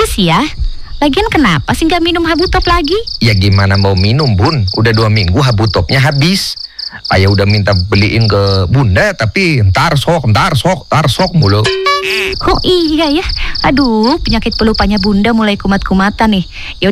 bagus ya. Lagian kenapa sih nggak minum Habutop lagi? Ya gimana mau minum, Bun? Udah 2 minggu Habutopnya habis. Ayah udah minta beliin ke Bunda, tapi ntar sok mulu. Oh iya ya. Aduh, penyakit pelupanya Bunda mulai kumat-kumatan nih. Ya